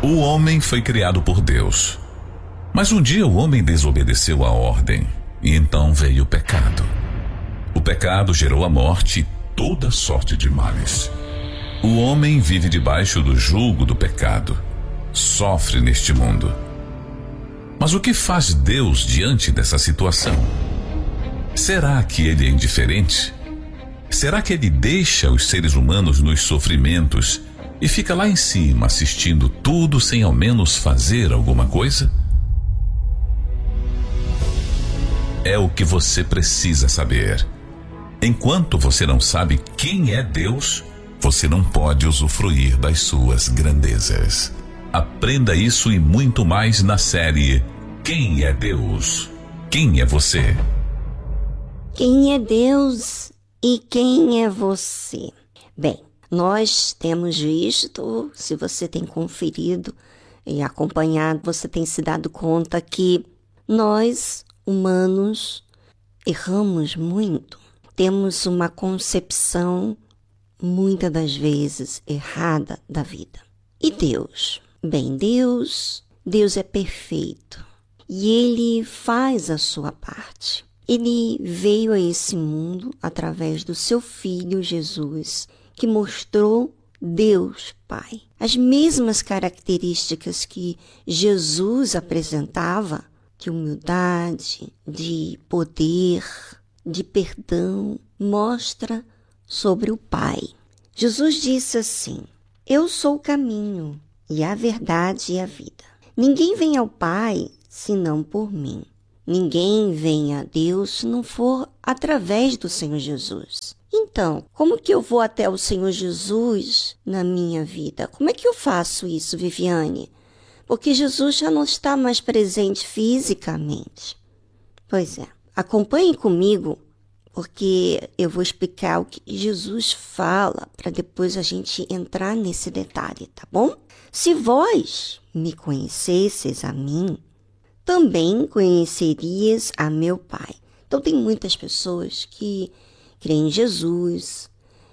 O homem foi criado por Deus. Mas um dia o homem desobedeceu a ordem e então veio o pecado. O pecado gerou a morte e toda sorte de males. O homem vive debaixo do jugo do pecado. Sofre neste mundo. Mas o que faz Deus diante dessa situação? Será que ele é indiferente? Será que ele deixa os seres humanos nos sofrimentos e fica lá em cima assistindo tudo sem ao menos fazer alguma coisa? É o que você precisa saber. Enquanto você não sabe quem é Deus, você não pode usufruir das suas grandezas. Aprenda isso e muito mais na série Quem é Deus? Quem é você? Quem é Deus e quem é você? Bem, nós temos visto, se você tem conferido e acompanhado, você tem se dado conta que nós, humanos, erramos muito. Temos uma concepção, muitas das vezes, errada da vida. E Deus? Bem, Deus é perfeito e Ele faz a sua parte. Ele veio a esse mundo através do seu Filho Jesus, que mostrou Deus Pai. As mesmas características que Jesus apresentava, de humildade, de poder, de perdão, mostra sobre o Pai. Jesus disse assim: eu sou o caminho e a verdade e a vida. Ninguém vem ao Pai senão por mim. Ninguém vem a Deus se não for através do Senhor Jesus. Então, como que eu vou até o Senhor Jesus na minha vida? Como é que eu faço isso, Viviane? Porque Jesus já não está mais presente fisicamente. Pois é, acompanhe comigo, porque eu vou explicar o que Jesus fala para depois a gente entrar nesse detalhe, tá bom? Se vós me conhecesseis a mim, também conhecerias a meu Pai. Então tem muitas pessoas que creem em Jesus,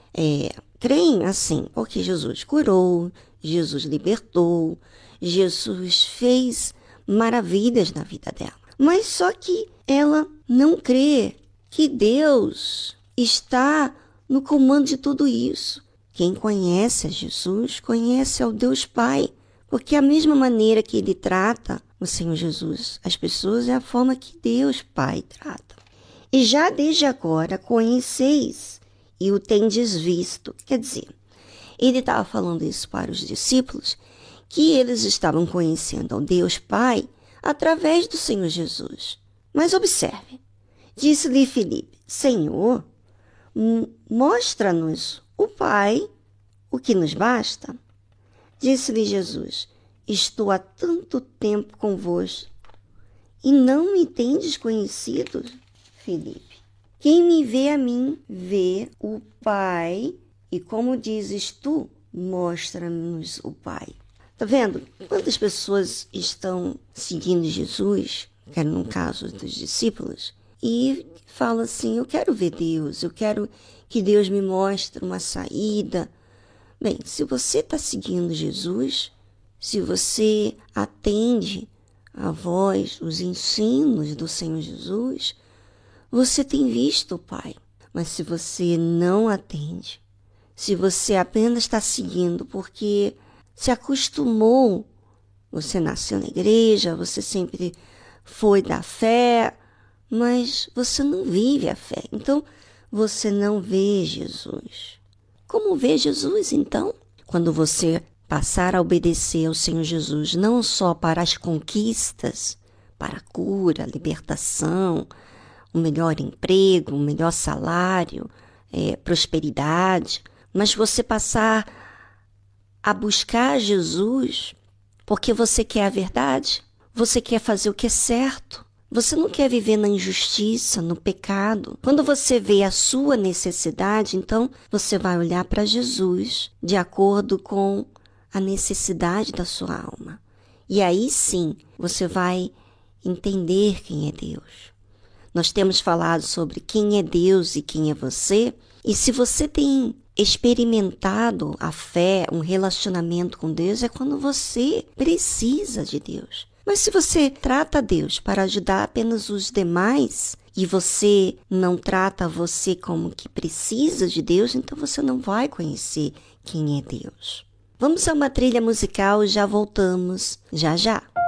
creem assim, porque Jesus curou, Jesus libertou, Jesus fez maravilhas na vida dela. Mas só que ela não crê que Deus está no comando de tudo isso. Quem conhece a Jesus, conhece ao Deus Pai, porque a mesma maneira que Ele trata o Senhor Jesus, as pessoas, é a forma que Deus Pai trata. E já desde agora conheceis e o tendes visto. Quer dizer, Ele estava falando isso para os discípulos, que eles estavam conhecendo ao Deus Pai através do Senhor Jesus. Mas observe, disse-lhe Filipe: Senhor, mostra-nos o Pai, o que nos basta. Disse-lhe Jesus: estou há tanto tempo convosco e não me tendes conhecido, Filipe. Quem me vê a mim, vê o Pai, e como dizes tu, mostra-nos o Pai. Tá vendo? Quantas pessoas estão seguindo Jesus, que era no caso dos discípulos, e falam assim: eu quero ver Deus, eu quero que Deus me mostre uma saída. Bem, se você está seguindo Jesus, se você atende a voz, os ensinos do Senhor Jesus, você tem visto o Pai. Mas se você não atende, se você apenas está seguindo porque se acostumou, você nasceu na igreja, você sempre foi da fé, mas você não vive a fé. Então, você não vê Jesus. Como vê Jesus, então? Quando você passar a obedecer ao Senhor Jesus, não só para as conquistas, para a cura, a libertação, um melhor emprego, um melhor salário, prosperidade, mas você passar a buscar Jesus porque você quer a verdade, você quer fazer o que é certo, você não quer viver na injustiça, no pecado. Quando você vê a sua necessidade, então você vai olhar para Jesus de acordo com a necessidade da sua alma. E aí sim, você vai entender quem é Deus. Nós temos falado sobre quem é Deus e quem é você. E se você tem experimentado a fé, um relacionamento com Deus, é quando você precisa de Deus. Mas se você trata Deus para ajudar apenas os demais e você não trata você como que precisa de Deus, então você não vai conhecer quem é Deus. Vamos a uma trilha musical, já voltamos, já já.